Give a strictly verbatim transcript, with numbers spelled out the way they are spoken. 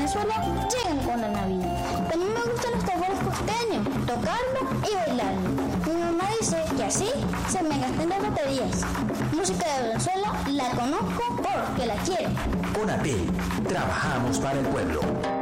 Venezuela llegan con la Navidad. También me gustan los tambores costeños, tocarlo y bailarlo. Mi mamá dice que así se me gastan las baterías. Música de Venezuela la conozco porque la quiero. Conatel, trabajamos para el pueblo.